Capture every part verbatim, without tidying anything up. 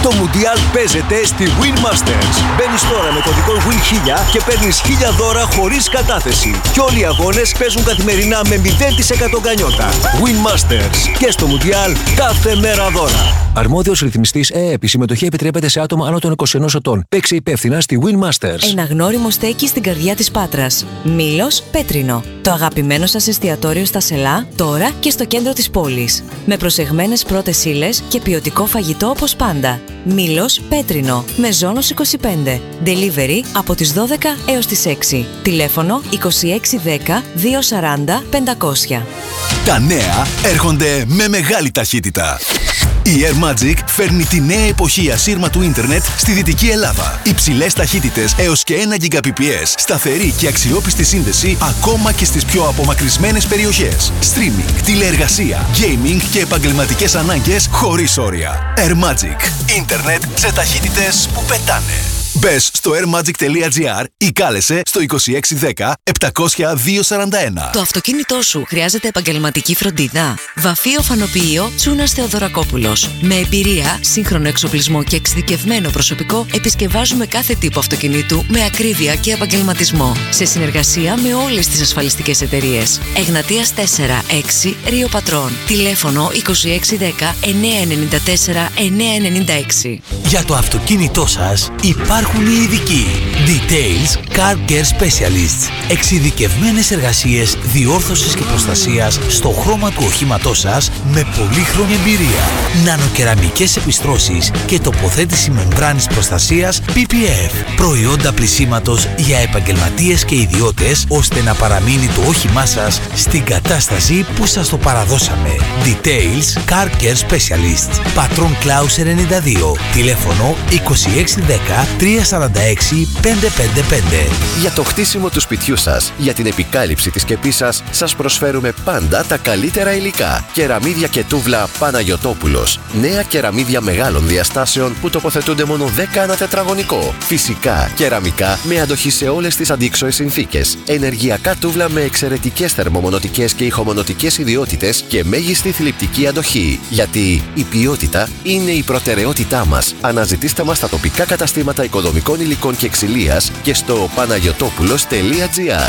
Το Μουντιάλ παίζεται στη Win Masters. Μπαίνεις τώρα με κωδικό Win χίλια και παίρνεις χίλια δώρα χωρίς κατάθεση. Και όλοι οι αγώνες παίζουν καθημερινά με μηδέν τοις εκατό γκανιότα. Win Masters. Και στο Μουντιάλ κάθε μέρα δώρα. Αρμόδιος ρυθμιστής ΕΕΠ. Η συμμετοχή επιτρέπεται σε άτομα άνω των είκοσι ενός ετών. Παίξε υπεύθυνα στη Win Masters. Ένα γνώριμο στέκει στην καρδιά της Πάτρας. Μήλος Πέτρινο. Το αγαπημένο σας εστιατόριο στα Σελά, τώρα και στο κέντρο της πόλης. Με προσεγμένες πρώτες ύλες και ποιοτικό φαγητό όπως πάντα. Μήλος Πέτρινο. Μεζόνος είκοσι πέντε. Delivery από τις δώδεκα έως τις έξι. Τηλέφωνο είκοσι έξι δέκα διακόσια σαράντα πεντακόσια. Τα νέα έρχονται με μεγάλη ταχύτητα. Η Air Magic φέρνει τη νέα εποχή ασύρματου ίντερνετ στη Δυτική Ελλάδα. Υψηλές ταχύτητες έως και ένα Gbps, σταθερή και αξιόπιστη σύνδεση ακόμα και στις πιο απομακρυσμένες περιοχές. Streaming, τηλεεργασία, gaming και επαγγελματικές ανάγκες χωρίς όρια. Air Magic. Ίντερνετ σε ταχύτητες που πετάνε. Μπες στο airmagic τελεία gr ή κάλεσε στο είκοσι έξι δέκα επτακόσια διακόσια σαράντα ένα. Το αυτοκίνητό σου χρειάζεται επαγγελματική φροντίδα? Βαφείο Φανοποιείο Τσούνας Θεοδωρακόπουλος. Με εμπειρία, σύγχρονο εξοπλισμό και εξειδικευμένο προσωπικό, επισκευάζουμε κάθε τύπο αυτοκινήτου με ακρίβεια και επαγγελματισμό. Σε συνεργασία με όλες τις ασφαλιστικές εταιρείες. Εγνατίας τέσσερα έξι Ρίο Πατρών. Τηλέφωνο είκοσι έξι δέκα εννιακόσια ενενήντα τέσσερα εννιακόσια ενενήντα έξι. Για το αυτοκίνητό σας υπάρχουν οι ειδικοί. Details Car Care Specialists. Εξειδικευμένες εργασίες διόρθωσης και προστασίας στο χρώμα του οχήματός σας με πολύχρονη εμπειρία. Νανοκεραμικές επιστρώσεις και τοποθέτηση μεμβράνης προστασίας πι πι εφ. Προϊόντα πλυσίματος για επαγγελματίες και ιδιώτες, ώστε να παραμείνει το όχημά σας στην κατάσταση που σας το παραδώσαμε. Details Car Care Specialists. Πατρών Κλάους ενενήντα δύο. Τηλέφωνο είκοσι έξι δέκα τριακόσια σαράντα έξι πεντακόσια πενήντα πέντε. Για το χτίσιμο του σπιτιού σας, για την επικάλυψη της σκεπής σας, σας προσφέρουμε πάντα τα καλύτερα υλικά. Κεραμίδια και τούβλα Παναγιωτόπουλος. Νέα κεραμίδια μεγάλων διαστάσεων που τοποθετούνται μόνο δέκα ανά τετραγωνικό. Φυσικά, κεραμικά με αντοχή σε όλες τις αντίξωες συνθήκες. Ενεργειακά τούβλα με εξαιρετικές θερμομονωτικές και ηχομονωτικές ιδιότητες και μέγιστη θλιπτική αντοχή. Γιατί η ποιότητα είναι η προτεραιότητά μας. Αναζητήστε μας στα τοπικά καταστήματα οικοδομικών υλικών και ξυλίας και στο παναγιωτόπουλος τελεία gr.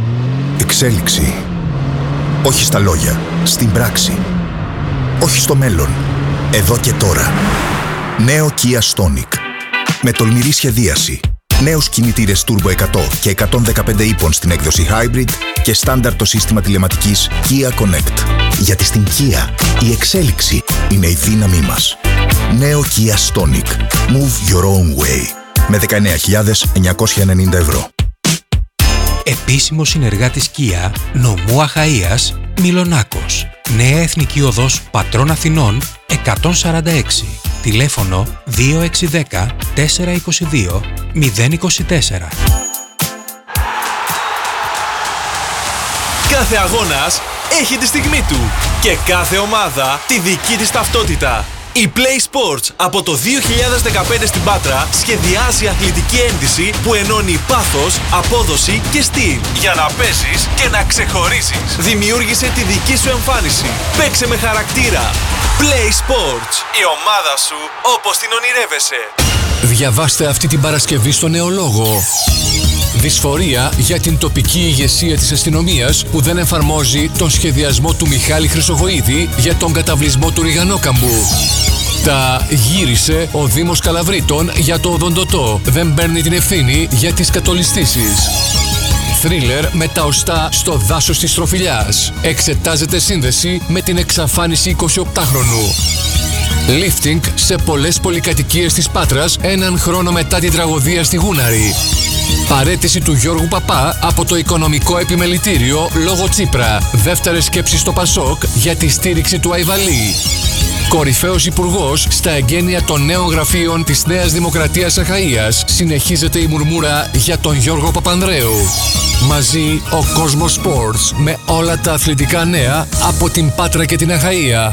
Εξέλιξη. Όχι στα λόγια, στην πράξη. Όχι στο μέλλον, εδώ και τώρα. Νέο Kia Stonic. Με τολμηρή σχεδίαση. Νέους κινητήρες Turbo εκατό και εκατόν δεκαπέντε ύπων στην έκδοση Hybrid και στάνταρ το σύστημα τηλεματικής Kia Connect. Γιατί στην Kia η εξέλιξη είναι η δύναμή μας. Νέο Kia Stonic. Move your own way. Με δεκαεννέα χιλιάδες εννιακόσια ενενήντα ευρώ. Επίσημος συνεργάτης Kia, νομού Αχαΐας, Μιλονάκος. Νέα Εθνική Οδός Πατρών Αθηνών εκατόν σαράντα έξι. Τηλέφωνο δύο έξι δέκα τέσσερα είκοσι δύο μηδέν είκοσι τέσσερα. Κάθε αγώνας έχει τη στιγμή του και κάθε ομάδα τη δική της ταυτότητα. Η Play Sports από το δύο χιλιάδες δεκαπέντε στην Πάτρα σχεδιάζει αθλητική ένδυση που ενώνει πάθος, απόδοση και στυλ για να παίζεις και να ξεχωρίσεις. Δημιούργησε τη δική σου εμφάνιση. Παίξε με χαρακτήρα. Play Sports. Η ομάδα σου όπως την ονειρεύεσαι. Διαβάστε αυτή την Παρασκευή στο Νεολόγο. Δυσφορία για την τοπική ηγεσία της αστυνομίας που δεν εφαρμόζει τον σχεδιασμό του Μιχάλη Χρυσογοΐδη για τον καταβλισμό του Ριγανόκαμπου. Τα γύρισε ο Δήμος Καλαβρίτων για το οδοντοτό. Δεν παίρνει την ευθύνη για τις κατολιστήσεις. Θρίλερ με τα οστά στο δάσος της Τροφιλιάς. Εξετάζεται σύνδεση με την εξαφάνιση εικοσιοκτάχρονου. Lifting σε πολλές πολυκατοικίες της Πάτρας έναν χρόνο μετά την τραγωδία στη Γούναρη. Παραίτηση του Γιώργου Παπά από το Οικονομικό Επιμελητήριο λόγω Τσίπρα. Δεύτερες σκέψεις στο Πασόκ για τη στήριξη του Αϊβαλή. Κορυφαίος υπουργός στα εγγένεια των νέων γραφείων της Νέας Δημοκρατίας Αχαΐας. Συνεχίζεται η μουρμούρα για τον Γιώργο Παπανδρέου. Μαζί ο Κόσμος Sports με όλα τα αθλητικά νέα από την Πάτρα και την Αχαΐα.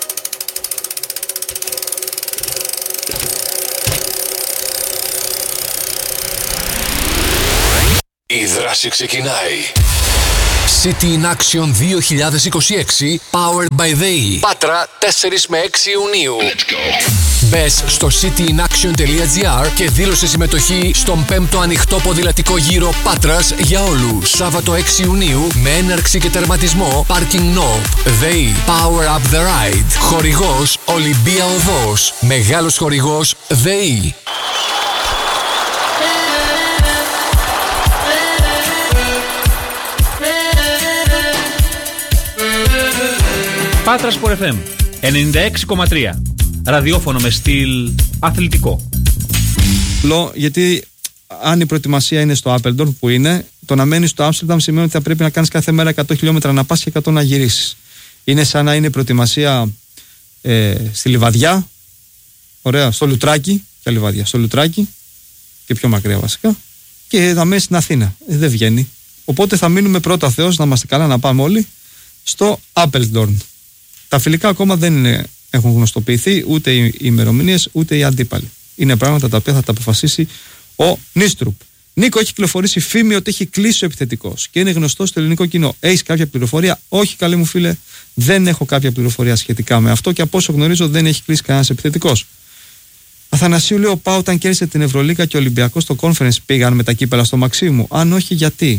Η δράση ξεκινάει. City in Action δύο χιλιάδες είκοσι έξι Powered by The E. Πάτρα τέσσερα με έξι Ιουνίου. Μπες στο cityinaction.gr και δήλωσε συμμετοχή στον πέμπτο ανοιχτό ποδηλατικό γύρο Πάτρας για όλους. Σάββατο έξι Ιουνίου με έναρξη και τερματισμό Parking Nope. ΔΕΗ Power Up the Ride. Χορηγός Ολυμπία Οδός. Μεγάλος χορηγός ΔΕΗ. Πάτρας Sport εφ εμ ενενήντα έξι κόμμα τρία. Ραδιόφωνο με στυλ αθλητικό. Γιατί αν η προετοιμασία είναι στο Apeldoorn που είναι, το να μένεις στο Άμστερνταμ σημαίνει ότι θα πρέπει να κάνεις κάθε μέρα εκατό χιλιόμετρα να πας και εκατό να γυρίσεις. Είναι σαν να είναι προετοιμασία ε, στη Λιβαδιά, ωραία, στο Λουτράκι, και Λιβαδιά, στο Λουτράκι και πιο μακριά βασικά, και θα μένεις στην Αθήνα. Ε, δεν βγαίνει. Οπότε θα μείνουμε πρώτα Θεός, να είμαστε καλά, να πάμε όλοι στο Apeldoorn. Τα φιλικά ακόμα δεν είναι, έχουν γνωστοποιηθεί ούτε οι ημερομηνίες ούτε οι αντίπαλοι. Είναι πράγματα τα οποία θα τα αποφασίσει ο Νίστρουπ. Νίκο, έχει κυκλοφορήσει φήμη ότι έχει κλείσει ο επιθετικός και είναι γνωστό στο ελληνικό κοινό. Έχεις κάποια πληροφορία? Όχι, καλή μου φίλε, δεν έχω κάποια πληροφορία σχετικά με αυτό και από όσο γνωρίζω δεν έχει κλείσει κανένας επιθετικός. Αθανασίου λέει: ο ΠΑΟ όταν κέρδισε την Ευρωλίγα και ο Ολυμπιακός στο Conference πήγαν με τα κύπελα στο Μαξίμου? Αν όχι, γιατί?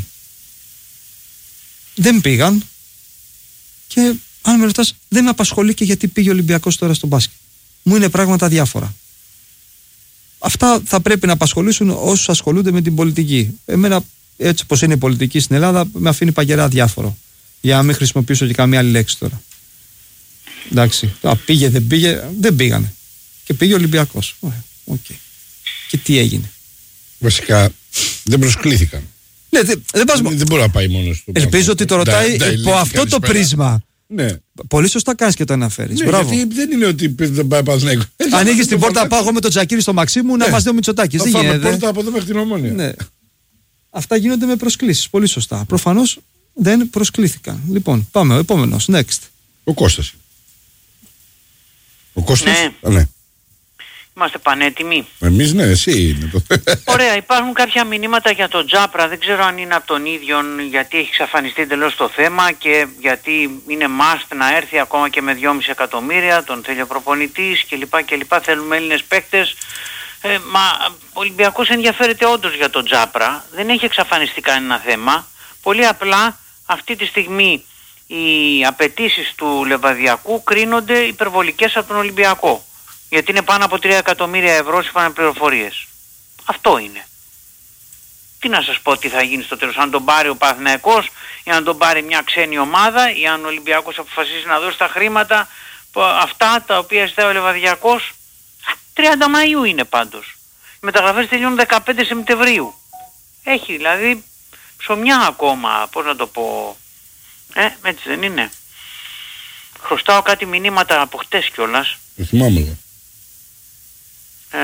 Δεν πήγαν. Και αν με ρωτάς, δεν με απασχολεί και γιατί πήγε ο Ολυμπιακός τώρα στο μπάσκετ. Μου είναι πράγματα διάφορα. Αυτά θα πρέπει να απασχολήσουν όσους ασχολούνται με την πολιτική. Εμένα, έτσι όπως είναι η πολιτική στην Ελλάδα, με αφήνει παγερά διάφορο. Για να μην χρησιμοποιήσω και καμία άλλη λέξη τώρα. Εντάξει. Α, πήγε, δεν πήγε, δεν πήγανε. Και πήγε ο Ολυμπιακός. Ωραία, okay. Και τι έγινε? Βασικά δεν προσκλήθηκαν. Ναι, δεν, δεν, πας... δεν μπορεί να πάει μόνος του. Ελπίζω ότι το ρωτάει υπό αυτό το πρίσμα. Ναι. Πολύ σωστά κάνεις και το αναφέρεις. Ναι, γιατί δεν είναι ότι δεν πάει Παναθηναϊκό. Ανοίγεις την πόρτα, πάω εγώ με τον Τζακίρι στο Μαξίμου, ναι, να μας δει ο Μητσοτάκης. Θα φάμε πόρτα από εδώ μέχρι την Ομόνια. Ναι. Αυτά γίνονται με προσκλήσεις. Πολύ σωστά. Προφανώς δεν προσκλήθηκαν. Λοιπόν, πάμε. Ο επόμενος. Next. Ο Κώστας. Ο Κώστας. Ναι. Α, ναι. Είμαστε πανέτοιμοι. Εμείς ναι, εσύ είναι το. Ωραία, υπάρχουν κάποια μηνύματα για τον Τζάπρα. Δεν ξέρω αν είναι από τον ίδιο, γιατί έχει εξαφανιστεί εντελώς το θέμα και γιατί είναι must να έρθει ακόμα και με δυόμισι εκατομμύρια. Τον θέλει ο προπονητής κλπ. κλπ. Θέλουμε Έλληνες παίκτες. Ε, μα ο Ολυμπιακός ενδιαφέρεται όντως για τον Τζάπρα. Δεν έχει εξαφανιστεί κανένα θέμα. Πολύ απλά αυτή τη στιγμή οι απαιτήσεις του Λεβαδιακού κρίνονται υπερβολικές από τον Ολυμπιακό. Γιατί είναι πάνω από τρία εκατομμύρια ευρώ σύμφωνα με πληροφορίες. Αυτό είναι. Τι να σας πω τι θα γίνει στο τέλος, αν τον πάρει ο Παναθηναϊκός ή αν τον πάρει μια ξένη ομάδα ή αν ο Ολυμπιακός αποφασίσει να δώσει τα χρήματα αυτά τα οποία ζητάει ο Λεβαδιακός. τριάντα Μαΐου είναι πάντως. Οι μεταγραφές τελειώνουν δεκαπέντε Σεπτεμβρίου. Έχει δηλαδή ψωμιά ακόμα, πώς να το πω. Ε, έτσι δεν είναι? Χρωστάω κάτι μηνύματα από χτες κιόλας. Δεν θυμάμαι. Ε,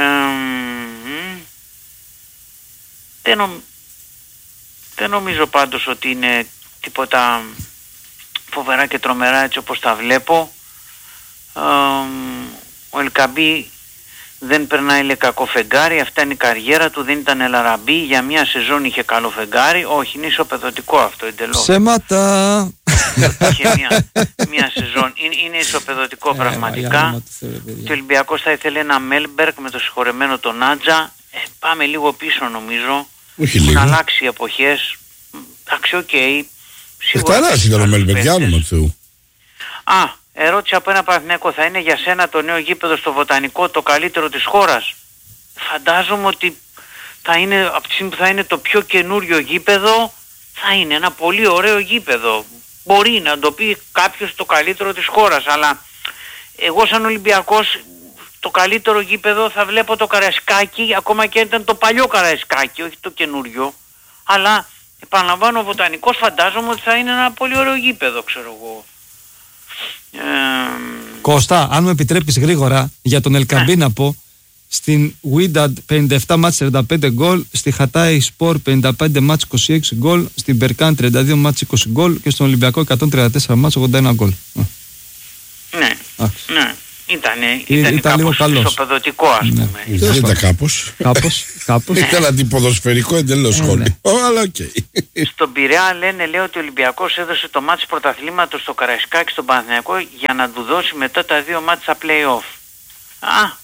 δεν, νομ, δεν νομίζω πάντως ότι είναι τίποτα φοβερά και τρομερά έτσι όπως τα βλέπω. Ε, ο Ελκαμπή δεν περνάει λέει κακό φεγγάρι, αυτά είναι η καριέρα του, δεν ήταν Ελαραμπή, για μια σεζόν είχε καλό φεγγάρι, όχι είναι ισοπεδωτικό αυτό εντελώς. Ψέματα! Είχε μια, μια σεζόν, είναι, είναι ισοπεδωτικό πραγματικά. Και ο Ολυμπιακός θα ήθελε ένα Μέλμπερκ με το συγχωρεμένο τον Νάτζα. Ε, πάμε λίγο πίσω νομίζω. Έχουν αλλάξει οι εποχές. Εντάξει, οκ. Okay. Εφταράς ήταν ο Μέλμπερκ, για όνομα του Θεού. Α, ερώτηση από ένα Παναθηναϊκό. Θα είναι για σένα το νέο γήπεδο στο Βοτανικό το καλύτερο της χώρας? Φαντάζομαι ότι θα είναι, από τη στιγμή που θα είναι το πιο καινούριο γήπεδο, θα είναι ένα πολύ ωραίο γήπεδο. Μπορεί να το πει κάποιος το καλύτερο της χώρας, αλλά εγώ σαν Ολυμπιακός το καλύτερο γήπεδο θα βλέπω το Καραϊσκάκι, ακόμα και ήταν το παλιό Καραϊσκάκι, όχι το καινούριο. Αλλά επαναλαμβάνω, ο Βοτανικός φαντάζομαι ότι θα είναι ένα πολύ ωραίο γήπεδο, ξέρω εγώ. Ε... Κώστα, αν μου επιτρέπεις γρήγορα για τον Ελκαμπή να πω, στην Wydad πενήντα επτά μάτς τριάντα πέντε γκολ, στη Χατάι Σπορ πενήντα πέντε μάτς είκοσι έξι γκολ, στην Μπερκάν τριάντα δύο μάτς είκοσι γκολ και στον Ολυμπιακό εκατόν τριάντα τέσσερα μάτς ογδόντα ένα γκολ. Ναι, Άχι. ναι. Ήτανε, Ή, ήταν ήταν λίγο καλός. Ισοπεδωτικό ας Ναι. πούμε. Δεν ήταν κάπως. Κάπως, κάπως. Ήταν αντιποδοσφαιρικό εντελώς σχόλιο. Αλλά οκ. Στον Πειραιά λένε λέει ότι ο Ολυμπιακός έδωσε το μάτς πρωταθλήματος στο Καραϊσκάκι στον Παναθηναϊκό για να του δώσει μετά τα δύο μάτς στα play-off. Α,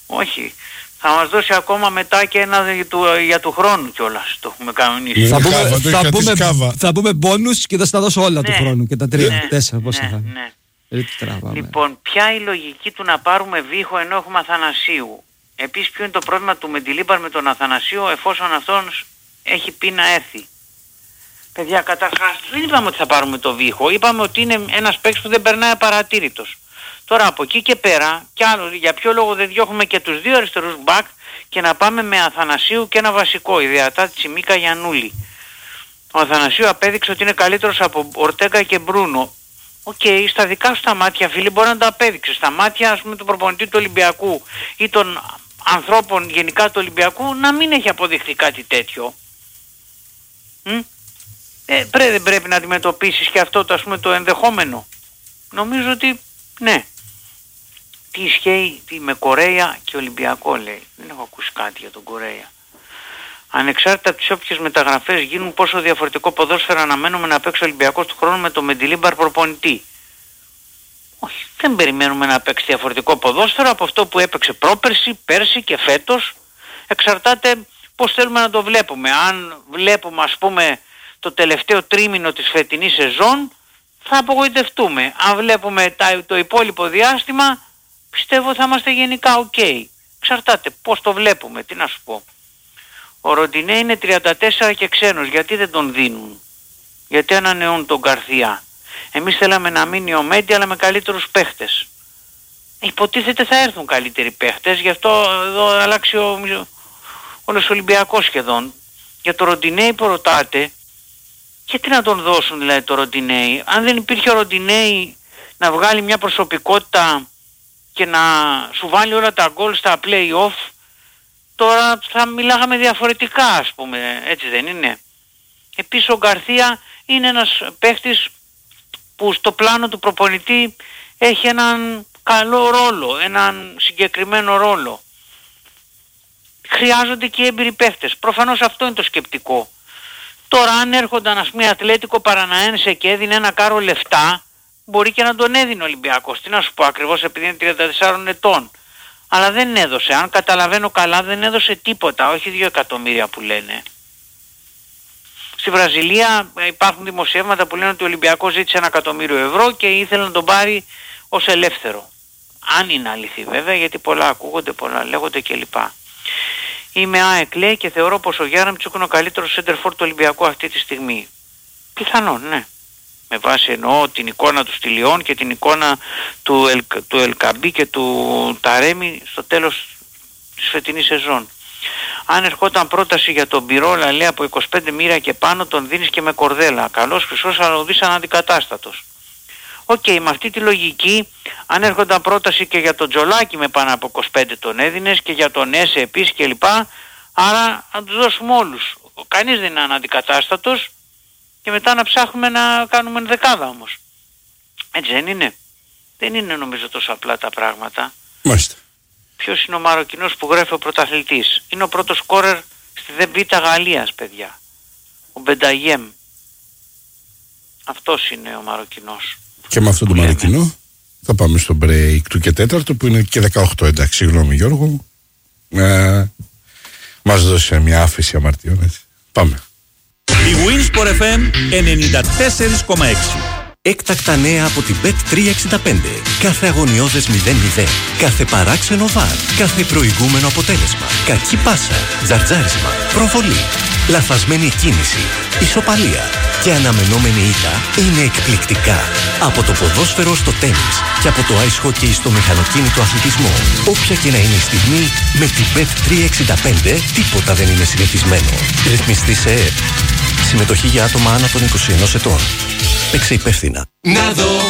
Όχι. Θα μας δώσει ακόμα μετά και ένα για του, για του χρόνου κιόλας. Το έχουμε κανονίσει. Θα πούμε, θα, πούμε, θα πούμε μπόνους και θα στα δώσω όλα ναι, του χρόνου. Και τα τρία, ναι, τέσσερα πόσα ναι, θα είναι. Ναι. Τράβαμε. Λοιπόν, ποια η λογική του να πάρουμε βήχο ενώ έχουμε Αθανασίου? Επίσης, ποιο είναι το πρόβλημα του Μεντιλίμπαρ με τον Αθανασίου εφόσον αυτός έχει πει να έρθει? Παιδιά, καταρχάς δεν είπαμε ότι θα πάρουμε το βήχο. Είπαμε ότι είναι ένας παίκτης που δεν περνάει απαρατήρητος. Τώρα από εκεί και πέρα, κι άλλο, για ποιο λόγο δεν διώχνουμε και τους δύο αριστερούς μπακ και να πάμε με Αθανασίου και ένα βασικό, ιδεατά Τσιμίκα Γιαννούλη. Ο Αθανασίου απέδειξε ότι είναι καλύτερος από Ορτέγκα και Μπρούνο. Οκ, okay, στα δικά σου τα μάτια, φίλοι, μπορεί να το απέδειξε. Στα μάτια, ας πούμε, του προπονητή του Ολυμπιακού ή των ανθρώπων γενικά του Ολυμπιακού να μην έχει αποδειχθεί κάτι τέτοιο. Μ? Ε, πρέ, δεν πρέπει να αντιμετωπίσεις και αυτό το, ας πούμε, το ενδεχόμενο? Νομίζω ότι ναι. Τι ισχύει τι, με Κορέα και Ολυμπιακό, λέει? Δεν έχω ακούσει κάτι για τον Κορέα. Ανεξάρτητα από τις όποιες μεταγραφές γίνουν, πόσο διαφορετικό ποδόσφαιρο αναμένουμε να παίξει ο Ολυμπιακός του χρόνου με το Μεντιλίμπαρ προπονητή? Όχι, δεν περιμένουμε να παίξει διαφορετικό ποδόσφαιρο από αυτό που έπαιξε πρόπερση, πέρσι και φέτος. Εξαρτάται πώς θέλουμε να το βλέπουμε. Αν βλέπουμε, ας πούμε, το τελευταίο τρίμηνο της φετινής σεζόν, θα απογοητευτούμε. Αν βλέπουμε το υπόλοιπο διάστημα, πιστεύω θα είμαστε γενικά οκ. Okay. Εξαρτάται πώς το βλέπουμε, τι να σου πω. Ο Ροντινέ είναι τριάντα τέσσερα και ξένος. Γιατί δεν τον δίνουν? Γιατί ανανεώνουν τον Γκαρθία? Εμείς θέλαμε να μείνει ο Μέντι αλλά με καλύτερους παίχτες. Υποτίθεται θα έρθουν καλύτεροι παίχτες. Γι' αυτό εδώ αλλάξει ο, όλος ο Ολυμπιακός σχεδόν. Για το Ροντινέ που ρωτάτε, γιατί να τον δώσουν δηλαδή το Ροντινέ? Αν δεν υπήρχε ο Ροντινέ να βγάλει μια προσωπικότητα και να σου βάλει όλα τα γκολ στα play-off, τώρα θα μιλάγαμε διαφορετικά, ας πούμε, έτσι δεν είναι? Επίσης ο Γκαρθία είναι ένας παίχτης που στο πλάνο του προπονητή έχει έναν καλό ρόλο, έναν συγκεκριμένο ρόλο. Χρειάζονται και έμπειροι παίχτες. Προφανώς αυτό είναι το σκεπτικό. Τώρα αν έρχονταν, ας πούμε, Ατλέτικο Παραναένσε και έδινε ένα κάρο λεφτά, μπορεί και να τον έδινε ο Ολυμπιακός. Τι να σου πω, ακριβώς επειδή είναι τριάντα τεσσάρων ετών. Αλλά δεν έδωσε. Αν καταλαβαίνω καλά, δεν έδωσε τίποτα. Όχι δύο εκατομμύρια που λένε. Στη Βραζιλία υπάρχουν δημοσιεύματα που λένε ότι ο Ολυμπιακός ζήτησε ένα εκατομμύριο ευρώ και ήθελε να τον πάρει ως ελεύθερο. Αν είναι αληθή βέβαια, γιατί πολλά ακούγονται, πολλά λέγονται κλπ. Είμαι ΑΕΚ, λέει, και θεωρώ πως ο Γιάραμτσουκ είναι ο καλύτερος σέντερφορ του Ολυμπιακού αυτή τη στιγμή. Πιθανόν, ναι. Με βάση εννοώ την εικόνα του στη Λιόν και την εικόνα του, Ελ, του Ελκαμπή και του Ταρέμι στο τέλος της φετινής σεζόν. Αν ερχόταν πρόταση για τον Μπιρόλα, λέει, από είκοσι πέντε μοίρια και πάνω, τον δίνεις και με κορδέλα. Καλός χρυσός, αλλά ο δεις αναντικατάστατος. Οκ, okay, με αυτή τη λογική, αν έρχονταν πρόταση και για τον Τζολάκη με πάνω από είκοσι πέντε τον έδινες και για τον Έσε επίσης κλπ. Άρα να τους δώσουμε όλους. Κανείς δεν είναι αναντικατάστατος και μετά να ψάχνουμε να κάνουμε δεκάδα όμως. Έτσι δεν είναι? Δεν είναι νομίζω τόσο απλά τα πράγματα. Μάλιστα. Ποιος είναι ο Μαροκινός που γράφει ο πρωταθλητής? Είναι ο πρώτος σκόρερ στη Β' Γαλλίας, παιδιά. Ο Μπενταγέμ. Αυτός είναι ο Μαροκινός. Και με αυτόν τον Μαροκινό θα πάμε στο break του και τέταρτο που είναι και δεκαοκτώ, εντάξει, συγγνώμη Γιώργο. Ε, μας δώσε μια άφηση αμαρτιών, έτσι. Πάμε. Η Winsport εφ εμ ενενήντα τέσσερα κόμμα έξι. Έκτακτα νέα από την μπετ τριακόσια εξήντα πέντε. Κάθε αγωνιώδες μηδέν μηδέν. Κάθε παράξενο βαρ. Κάθε προηγούμενο αποτέλεσμα. Κακή πάσα. Τζαρτζάρισμα. Προβολή. Λαθασμένη κίνηση. Ισοπαλία. Και αναμενόμενη ήττα είναι εκπληκτικά. Από το ποδόσφαιρο στο τένις και από το ice hockey στο μηχανοκίνητο αθλητισμό. Όποια και να είναι η στιγμή, με την μπετ τριακόσια εξήντα πέντε τίποτα δεν είναι συνηθισμένο. Ρυθμιστή σε ΕΕΠ. Συμμετοχή για άτομα άνω των είκοσι ενός ετών. Παίξε υπεύθυνα. Να δω